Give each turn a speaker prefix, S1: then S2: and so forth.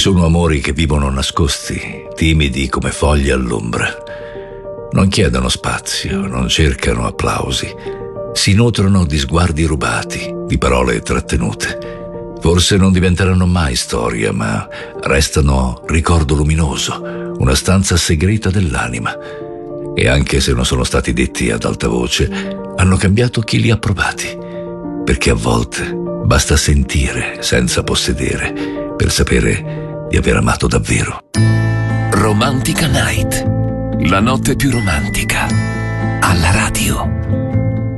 S1: sono amori che vivono nascosti, timidi come foglie all'ombra. Non chiedono spazio, non cercano applausi. Si nutrono di sguardi rubati, di parole trattenute. Forse non diventeranno mai storia, ma restano ricordo luminoso, una stanza segreta dell'anima. E anche se non sono stati detti ad alta voce, hanno cambiato chi li ha provati. Perché a volte basta sentire senza possedere per sapere di aver amato davvero.
S2: Romantica Night, la notte più romantica, alla radio.